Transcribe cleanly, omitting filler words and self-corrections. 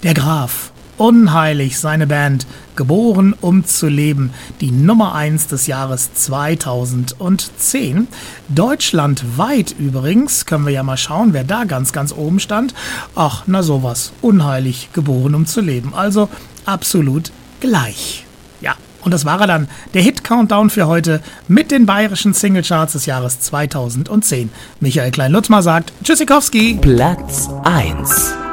Der Graf, unheilig seine Band, geboren um zu leben, die Nummer 1 des Jahres 2010. Deutschlandweit übrigens, können wir ja mal schauen, wer da ganz, ganz oben stand. Ach, na sowas, unheilig geboren um zu leben, also absolut gleich. Ja, und das war er dann, der Hit-Countdown für heute mit den bayerischen Singlecharts des Jahres 2010. Michael Klein-Lutzmer sagt Tschüssikowski. Platz 1.